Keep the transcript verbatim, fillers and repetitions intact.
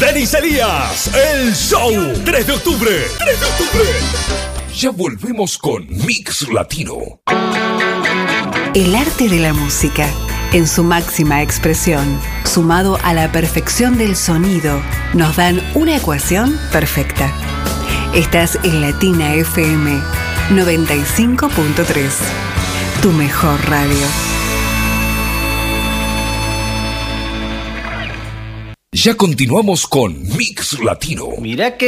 Denis Elías, el show. tres de octubre. tres de octubre. Ya volvemos con Mix Latino. El arte de la música, en su máxima expresión, sumado a la perfección del sonido, nos dan una ecuación perfecta. Estás en Latina F M noventa y cinco punto tres, tu mejor radio. Ya continuamos con Mix Latino. Mira que